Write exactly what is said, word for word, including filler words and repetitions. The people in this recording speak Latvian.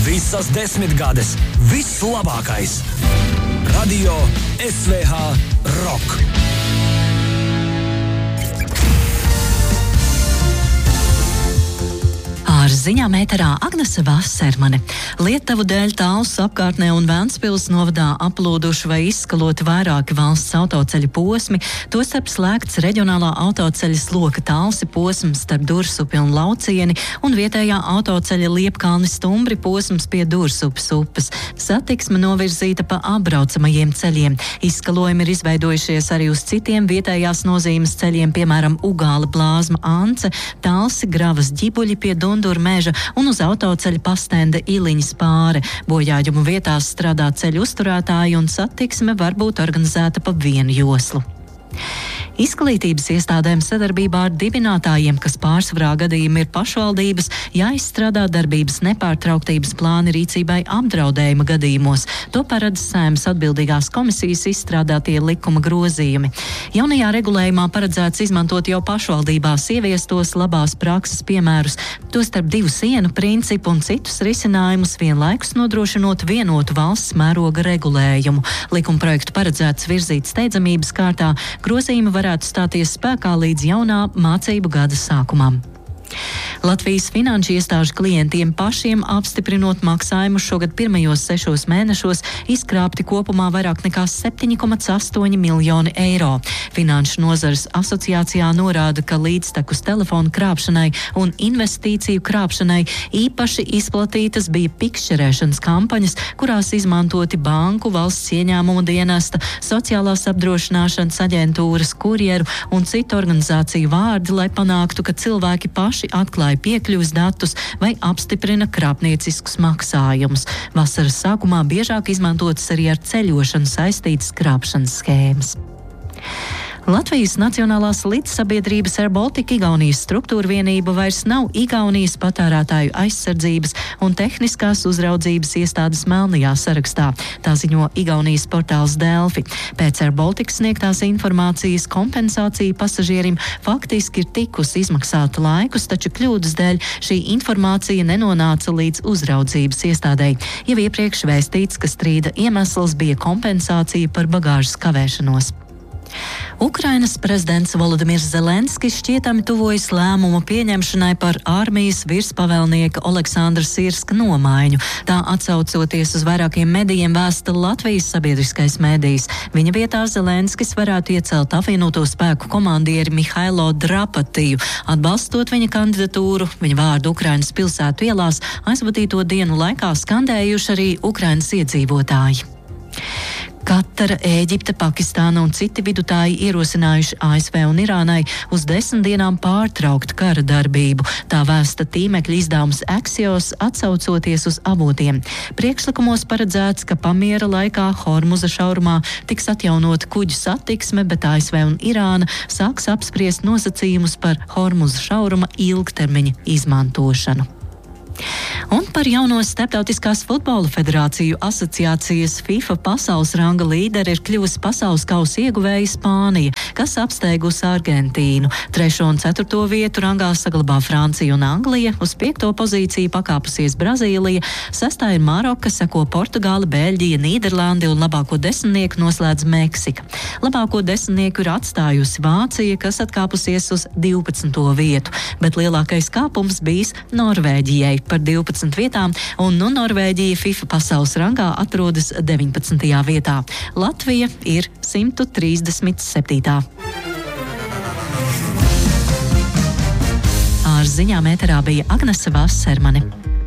Visas desmitgades, viss labākais. Radio S V H Rock. Ar ziņām ēterā Agnese Vasermane. Lietuvu dēļ Tallas apkārtnē un Ventspils novadā aplūduši vai izskaloti vairāki valsts autoceļa posmi, tostarp slēgts reģionālā autoceļa Sloka Talsi posms starp Dursupi un Laucieni un vietējā autoceļa Liepkalni Stumbri posms pie Dursupes upes. Satiksme novirzīta pa apbraucamajiem ceļiem. Izskalojumi ir izveidojušies arī uz citiem vietējās nozīmes ceļiem, piemēram, Ugāla Blāzma Ance, Talsi Gravas Ģibuļi pie Dundur meža un uz autoceļa Pastenda Iliņas pāre. Bojājumu vietās strādā ceļu uzturētāji un satiksme var būt organizēta pa vienu joslu. Izglītības iestādēm sadarbībā ar dibinātājiem, kas pārsvarā gadījumi ir pašvaldības, jāizstrādā darbības nepārtrauktības plāni rīcībai apdraudējuma gadījumos. To paredz Saeimas atbildīgās komisijas izstrādātie likuma grozījumi. Jaunajā regulējumā paredzēts izmantot jau pašvaldībās ieviestos labās prakses piemērus, tostarp divu sienu principu un citus risinājumus, vienlaikus nodrošinot vienotu valsts mēroga regulējumu. Likuma projektu paredzēts virzīt steidzamības kārtā, grozījumi varētu stāties spēkā līdz jaunā mācību gada sākumam. Latvijas finanšu iestāžu klientiem pašiem apstiprinot maksājumus šogad pirmajos sešos mēnešos izkrāpti kopumā vairāk nekā septiņi komats astoņi miljoni eiro. Finanšu nozares asociācijā norāda, ka līdztekus telefonu krāpšanai un investīciju krāpšanai īpaši izplatītas bija pikšķerēšanas kampaņas, kurās izmantoti banku, valsts ieņēmumu dienesta, sociālās apdrošināšanas aģentūras, kurjeru un citu organizāciju vārdi, lai panāktu, ka cilvēki paši atklāja piekļuves datus vai apstiprina krāpnieciskus maksājumus. Vasaras sākumā biežāk izmantotas arī ar ceļošanu saistītas krāpšanas schēmas. Latvijas Nacionālās līdzsabiedrības Air Baltica Igaunijas struktūra vienība vairs nav Igaunijas patērētāju aizsardzības un tehniskās uzraudzības iestādes melnajā sarakstā. Tā ziņo Igaunijas portāls Delfi. Pēc Air Baltica sniegtās informācijas kompensācija pasažierim faktiski ir tikusi izmaksāta laikus, taču kļūdas dēļ šī informācija nenonāca līdz uzraudzības iestādei. Jau iepriekš vēstīts, ka strīda iemesls bija kompensācija par bagāžas kavēšanos. Ukrainas prezidents Volodimirs Zelenskis šķietami tuvojas lēmumu pieņemšanai par armijas virspavēlnieka Oleksandra Sirska nomaiņu. Tā atsaucoties uz vairākiem medijiem vēsta Latvijas sabiedriskais medijs. Viņa vietā Zelenskis varētu iecelt apvienoto spēku komandieri Mihailo Drapatiju, atbalstot viņa kandidatūru. Viņa vārdu Ukrainas pilsētu ielās aizvadīto dienu laikā skandējuši arī Ukrainas iedzīvotāji. Katara, Ēģipte, Pakistāna un citi vidutāji ierosinājuši A S V un Irānai uz desmit dienām pārtraukt kara darbību. Tā vēsta tīmekļa izdevums Axios, atsaucoties uz avotiem. Priekšlikumos paredzēts, ka pamiera laikā Hormuza šaurumā tiks atjaunota kuģu satiksme, bet A S V un Irāna sāks apspriest nosacījumus par Hormuza šauruma ilgtermiņa izmantošanu. Un par jauno Starptautiskās futbola federāciju asociācijas FIFA pasaules ranga līderi ir kļuvusi pasaules kausa ieguvēja Spānija, kas apsteigusi Argentīnu. Trešo un ceturto vietu rangā saglabā Francija un Anglija, uz piekto pozīciju pakāpusies Brazīlija, sestā ir Maroka, seko Portugāla, Beļģija, Nīderlandi un labāko desmitnieku noslēdz Meksika. Labāko desmitnieku ir atstājusi Vācija, kas atkāpusies uz divpadsmito vietu, bet lielākais kāpums bijis Norvēģijai par divpadsmit vietām, un nu Norvēģija FIFA pasaules rangā atrodas deviņpadsmitajā vietā. Latvija ir simt trīsdesmit septītā. Ar ziņām ēterā bija Agnese Vasermane.